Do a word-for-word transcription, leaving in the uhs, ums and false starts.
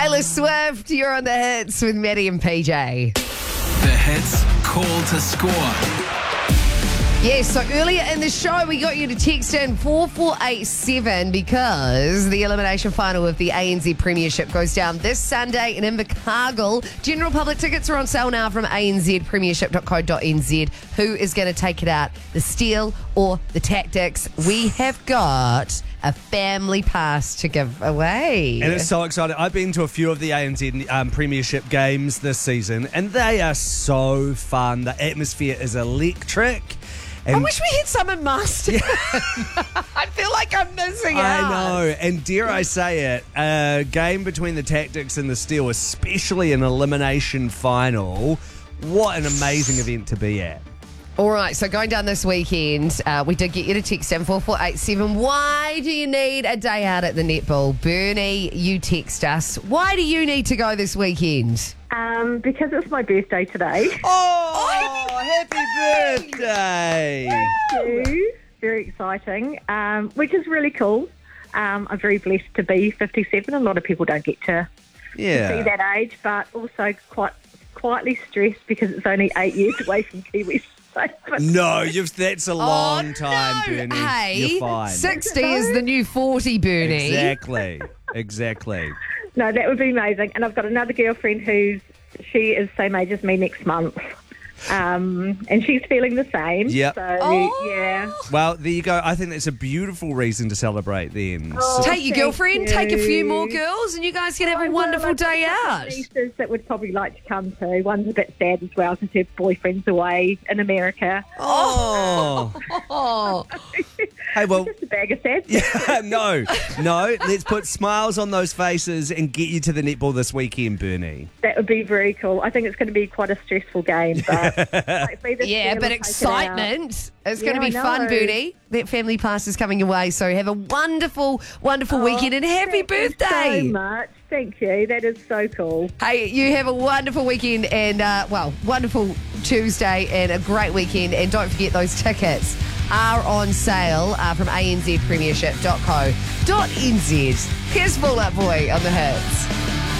Taylor Swift, you're on the hits with Maddie and P J. The Hits Call to Score. Yes, so earlier in the show, we got you to text in four four eight seven because the elimination final of the A N Z Premiership goes down this Sunday in Invercargill. General public tickets are on sale now from a n z premiership dot co dot n z. Who is going to take it out, the Steel or the Tactics? We have got a family pass to give away. And it's so exciting. I've been to a few of the A N Z um, Premiership games this season, and they are so fun. The atmosphere is electric. And I wish we had some in Master. I feel like I'm missing out. I know. And dare I say it, a game between the Tactics and the Steel, especially an elimination final, what an amazing event to be at. All right, so going down this weekend, uh, we did get you to text in four four eight seven. Why do you need a day out at the netball? Bernie, you text us. Why do you need to go this weekend? Um, because it's my birthday today. Oh, happy birthday! Thank you. Very exciting, um, which is really cool. Um, I'm very blessed to be fifty-seven. A lot of people don't get to Yeah. be that age, but also quite quietly stressed because it's only eight years away from Kiwis. So, but No, you've, that's a long oh, time, no. Bernie. Hey, You're fine. sixty is the new forty, Bernie. Exactly. Exactly. No, that would be amazing. And I've got another girlfriend who's she is same age as me next month. Um, and she's feeling the same. Yep. So, Oh. yeah. Well, there you go. I think that's a beautiful reason to celebrate then. Oh, Take your thank girlfriend, take a few you. more girls, and you guys can have I a will. wonderful I've got day a couple out. of nieces that would probably like to come too. One's a bit sad as well because her boyfriend's away in America. Oh. Oh, Hey, well, Just a bag of sad. yeah, no, no. Let's put smiles on those faces and get you to the netball this weekend, Bernie. That would be very cool. I think it's going to be quite a stressful game, but hopefully this yeah, year but we'll take it out. excitement. It's going Yeah, to be I fun, know. Bernie. That family pass is coming your way, so have a wonderful, wonderful weekend and happy Thank you birthday. so much. Thank you. That is so cool. Hey, you have a wonderful weekend and, uh, well, wonderful Tuesday and a great weekend. And don't forget those tickets are on sale uh, from a n z premiership dot co dot n z. Here's Fall Out Boy on the hits.